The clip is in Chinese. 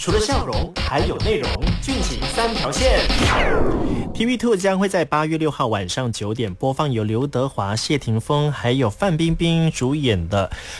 除了笑容，还有内容，俊情三条线。TV2 将会在8月6号晚上9点播放由刘德华、谢霆锋还有范冰冰主演的